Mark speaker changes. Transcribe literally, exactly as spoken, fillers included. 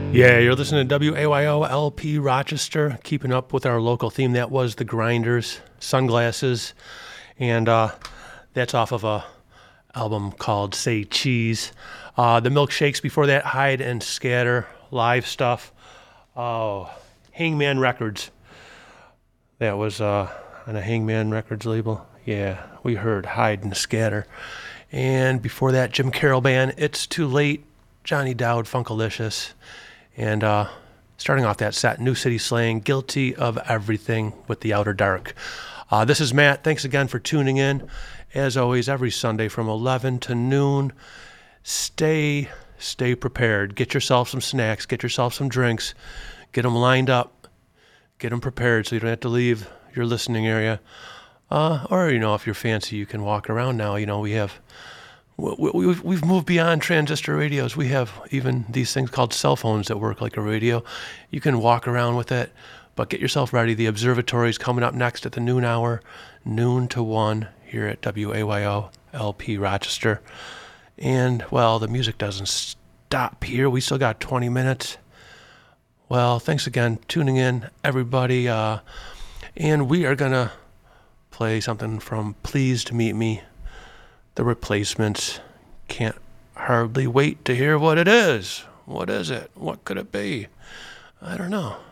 Speaker 1: Yeah, you're listening to W A Y O L P Rochester, keeping up with our local theme. That was the Grinders, Sunglasses, and uh, that's off of a album called Say Cheese. Uh, the Milkshakes before that, Hide and Scatter, live stuff. Oh, Hangman Records. That was uh, on a Hangman Records label. Yeah, we heard Hide and Scatter. And before that, Jim Carroll Band, It's Too Late, Johnny Dowd, Funkalicious. And uh, starting off that set, New City Slang, Guilty of Everything with The Outer Dark. Uh, this is Matt. Thanks again for tuning in. As always, every Sunday from eleven to noon, stay, stay prepared. Get yourself some snacks. Get yourself some drinks. Get them lined up. Get them prepared so you don't have to leave your listening area. Uh, or, you know, if you're fancy, you can walk around now. You know, we have... We've we've moved beyond transistor radios. We have even these things called cell phones that work like a radio. You can walk around with it, but get yourself ready. The observatory is coming up next at the noon hour, noon to one here at W A Y O L P Rochester. And, well, the music doesn't stop here. We still got twenty minutes. Well, thanks again tuning in, everybody. Uh, and we are going to play something from Please to Meet Me. The Replacements. Can't hardly wait to hear what it is. What is it? What could it be? I don't know.